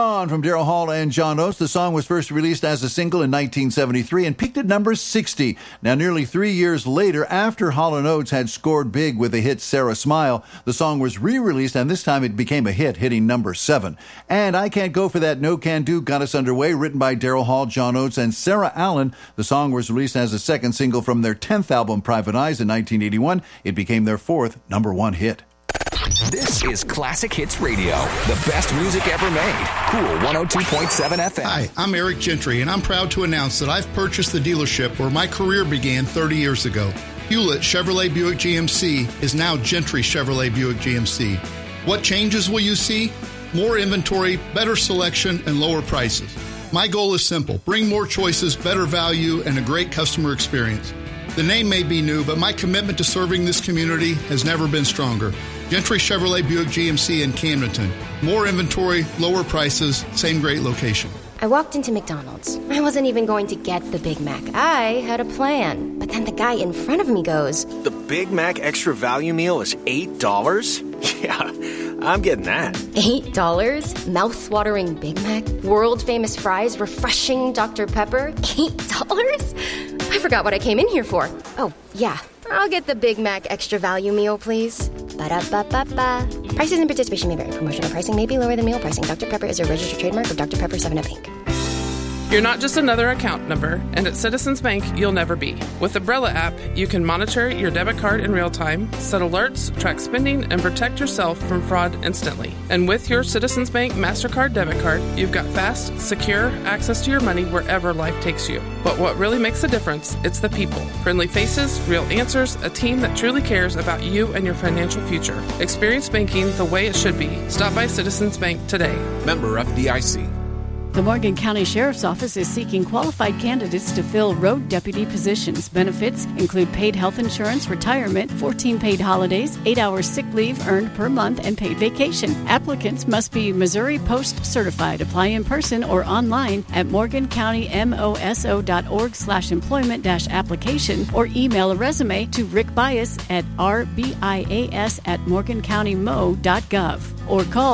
On from Daryl Hall and John Oates. The song was first released as a single in 1973 and peaked at number 60. Now, nearly 3 years later, after Hall & Oates had scored big with the hit Sarah Smile, the song was re-released, and this time it became a hit, hitting number 7. And I Can't Go For That No Can Do got us underway, written by Daryl Hall, John Oates, and Sarah Allen. The song was released as a second single from their 10th album, Private Eyes, in 1981. It became their 4th number 1 hit. This is Classic Hits Radio, the best music ever made. Cool 102.7 FM. Hi, I'm Eric Gentry, and I'm proud to announce that I've purchased the dealership where my career began 30 years ago. Hewlett Chevrolet Buick GMC is now Gentry Chevrolet Buick GMC. What changes will you see? More inventory, better selection, and lower prices. My goal is simple: bring more choices, better value, and a great customer experience. The name may be new, but my commitment to serving this community has never been stronger. Gentry Chevrolet Buick GMC in Camdenton. More inventory, lower prices, same great location. I walked into McDonald's. I wasn't even going to get the Big Mac. I had a plan. But then the guy in front of me goes, "The Big Mac Extra Value Meal is $8? Yeah, I'm getting that." $8? Mouth-watering Big Mac? World-famous fries? Refreshing Dr. Pepper? $8? I forgot what I came in here for. Oh, yeah. I'll get the Big Mac Extra Value Meal, please. Ba-da-ba-ba-ba. Prices and participation may vary. Promotional pricing may be lower than meal pricing. Dr. Pepper is a registered trademark of Dr. Pepper 7-Up Inc. You're not just another account number, and at Citizens Bank, you'll never be. With the Umbrella app, you can monitor your debit card in real time, set alerts, track spending, and protect yourself from fraud instantly. And with your Citizens Bank MasterCard debit card, you've got fast, secure access to your money wherever life takes you. But what really makes a difference, it's the people. Friendly faces, real answers, a team that truly cares about you and your financial future. Experience banking the way it should be. Stop by Citizens Bank today. Member FDIC. The Morgan County Sheriff's Office is seeking qualified candidates to fill road deputy positions. Benefits include paid health insurance, retirement, 14 paid holidays, 8 hours sick leave earned per month, and paid vacation. Applicants must be Missouri Post certified. Apply in person or online at morgancountymoso.org/employment-application or email a resume to Rick Bias at rbias@morgancountymo.gov or call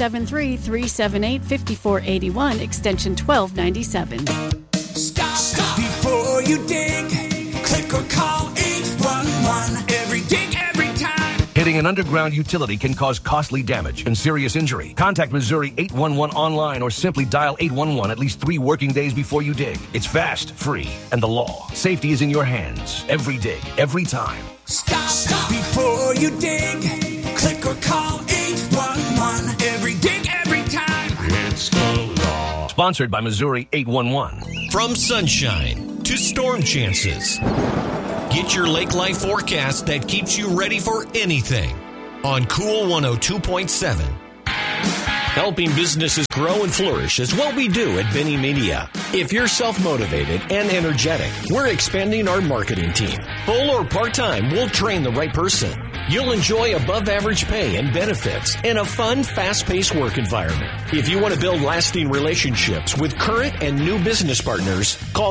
573-378-5481 extension 1297. Stop before you dig. Click or call 811. Every dig, every time. Hitting an underground utility can cause costly damage and serious injury. Contact Missouri 811 online or simply dial 811 at least 3 working days before you dig. It's fast, free, and the law. Safety is in your hands. Every dig, every time. Stop before you dig. Click or call 811. Every dig, every time. It's the law. Sponsored by Missouri 811. From sunshine to storm chances, get your lake life forecast that keeps you ready for anything on Cool 102.7. Helping businesses grow and flourish is what we do at Benny Media. If you're self-motivated and energetic, we're expanding our marketing team. Full or part-time, we'll train the right person. You'll enjoy above-average pay and benefits in a fun, fast-paced work environment. If you want to build lasting relationships with current and new business partners, call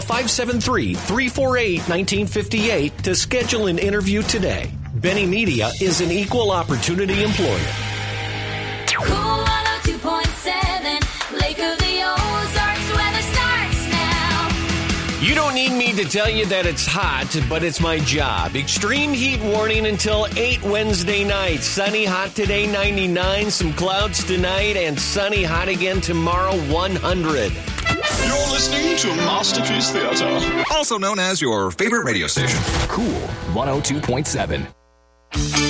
573-348-1958 to schedule an interview today. Benny Media is an equal opportunity employer. Cool 102.7, Lake of the Ozarks, weather starts now. You don't need me to tell you that it's hot, but it's my job. Extreme heat warning until 8 Wednesday night. Sunny hot today, 99. Some clouds tonight, and sunny hot again tomorrow, 100. You're listening to Masterpiece Theater, Also known as your favorite radio station. Cool 102.7.